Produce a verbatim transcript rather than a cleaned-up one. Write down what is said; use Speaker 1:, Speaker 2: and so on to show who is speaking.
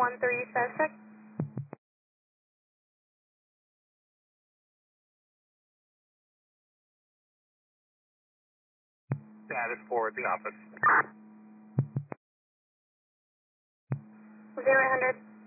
Speaker 1: one three suspect.
Speaker 2: Status for the office.
Speaker 1: zero hundred.